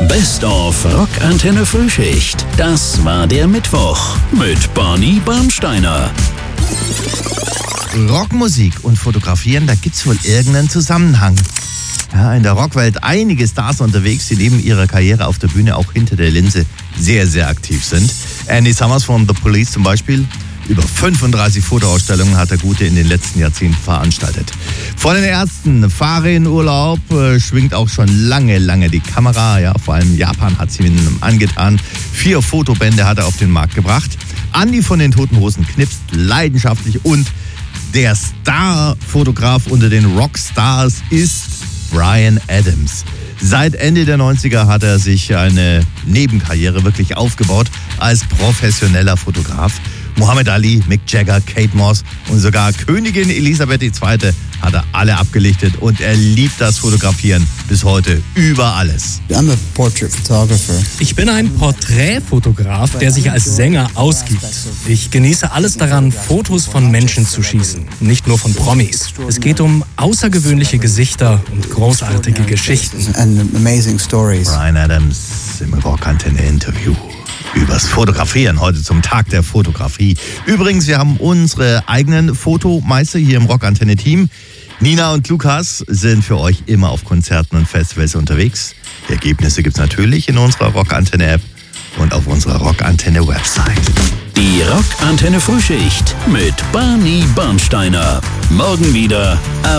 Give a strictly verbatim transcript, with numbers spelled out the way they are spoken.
Best of Rockantenne Frühschicht. Das war der Mittwoch mit Barney Bernsteiner. Rockmusik und Fotografieren, da gibt's wohl irgendeinen Zusammenhang. Ja, in der Rockwelt einige Stars unterwegs, die neben ihrer Karriere auf der Bühne auch hinter der Linse sehr, sehr aktiv sind. Andy Summers von The Police zum Beispiel. Über fünfunddreißig Fotoausstellungen hat der Gute in den letzten Jahrzehnten veranstaltet. Von den Ärzten, Fahre in Urlaub, äh, schwingt auch schon lange, lange die Kamera. Ja, vor allem Japan hat sie ihm angetan. Vier Fotobände hat er auf den Markt gebracht. Andy von den Toten Hosen knipst leidenschaftlich und der Star-Fotograf unter den Rockstars ist Bryan Adams. Seit Ende der neunziger hat er sich eine Nebenkarriere wirklich aufgebaut als professioneller Fotograf. Muhammad Ali, Mick Jagger, Kate Moss und sogar Königin Elisabeth die Zweite hat er alle abgelichtet und er liebt das Fotografieren bis heute über alles. I'm a portrait photographer. Ich bin ein Porträtfotograf, der sich als Sänger ausgibt. Ich genieße alles daran, Fotos von Menschen zu schießen, nicht nur von Promis. Es geht um außergewöhnliche Gesichter und großartige Geschichten. And amazing stories. Bryan Adams im Rockantenne-Interview übers Fotografieren, heute zum Tag der Fotografie. Übrigens, wir haben unsere eigenen Fotomeister hier im Rockantenne-Team. Nina und Lukas sind für euch immer auf Konzerten und Festivals unterwegs. Die Ergebnisse gibt's natürlich in unserer Rockantenne-App und auf unserer Rockantenne-Website. Die Rockantenne Frühschicht mit Barney Bernsteiner. Morgen wieder